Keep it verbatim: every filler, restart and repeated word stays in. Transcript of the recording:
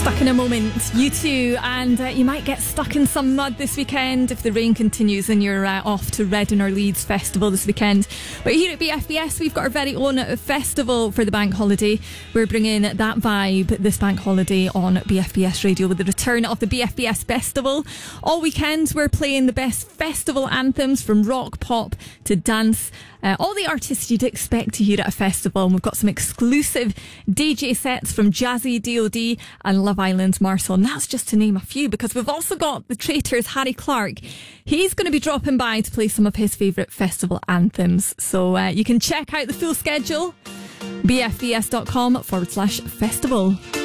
Stuck in a moment, you too, and uh, you might get stuck in some mud this weekend if the rain continues and you're uh, off to Reading or Leeds Festival this weekend. But here at B F B S, we've got our very own festival for the bank holiday. We're bringing that vibe this bank holiday on B F B S Radio with the return of the B F B S Festival. All weekend, we're playing the best festival anthems from rock, pop to dance. Uh, all the artists you'd expect to hear at a festival. And we've got some exclusive D J sets from Jazzy, D O D and Love Island's Marcel. And that's just to name a few, because we've also got the Traitors' Harry Clark. He's going to be dropping by to play some of his favourite festival anthems. So uh, you can check out the full schedule, bfbs.com forward slash festival.